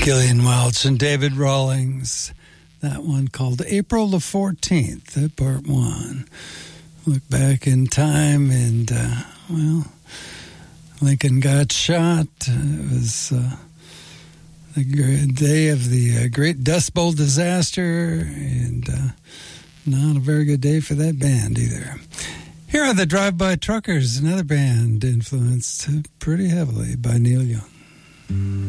Gillian Welch and David Rawlings. That one called April the 14th, part one. Look back in time and, Lincoln got shot. It was the day of the Great Dust Bowl disaster, and not a very good day for that band either. Here are the Drive-By Truckers, another band influenced pretty heavily by Neil Young.